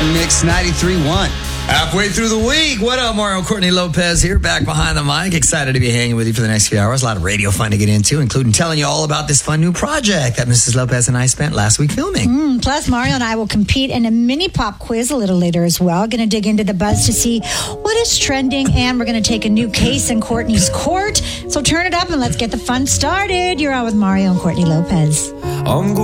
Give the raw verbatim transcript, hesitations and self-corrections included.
Mix ninety-three point one. Halfway through the week. What up, Mario Courtney Lopez here, back behind the mic. Excited to be hanging with you for the next few hours. A lot of radio fun to get into, including telling you all about this fun new project that Missus Lopez and I spent last week filming. Mm, plus, Mario and I will compete in a mini pop quiz a little later as well. Going to dig into the buzz to see what is trending, and we're going to take a new case in Courtney's court. So turn it up and let's get the fun started. You're on with Mario and Courtney Lopez.